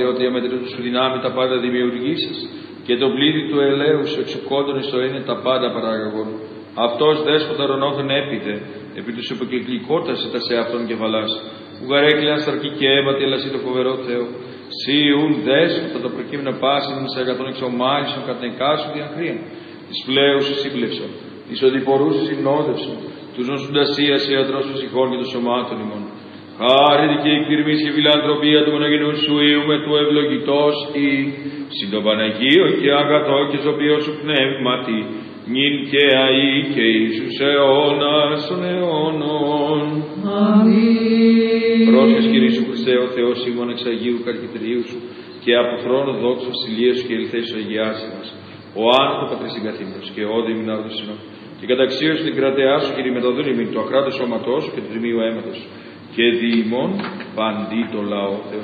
ότι αμετρήτω σου δυνάμει τα πάντα δημιουργήσεις και το πλήθη του ελαίου σου εξουκόντων εις το είναι τα πάντα παράγαγον. Αυτός δέσποτα ρονόθεν έπειτε, επί τους υποκυκλικότας τα σε αυτόν κεφαλάς. Ουγαρέκλεαν σταρκή και έβατη, αλλά το φοβερό Θεό. Σύ ουν δέσποτα το προκείμενα πάση με αγατών εξομάλισον κατά εικάσου διακρίαν. Τη πλέου σύμπλευσον, τη οδηπορούσου συνόδευσον, του νοσουντασία σε ιατρό σου συγχών και των σωμάτων ημών. Χάρητη και εκπυρμή και φιλανθρωπία του μονογενού σου Υιού με του ευλογητός ή συν το Παναγίο και αγαθό και ζωπιό σου πνεύματι, νυν και αεί και Ιησούς αιώνας των αιώνων. Αμήν. Πρόσχες Κύριε σου Χριστέ, ο Θεός ημών εξ Αγίου Καρκιτρίου σου και από θρόνο δόξου βασιλείας σου και ελθές σου αγιάσει μας. Ο άνθρωπο πατρίς συγκαθήμενος και όδη μην άδωσινο και καταξίωση την κρατεά σου Κύριε μεταδούν ημίν το ακράτος σώματός σου και του τιμίου αίματος σου και διημών παντί το λαό Θεός.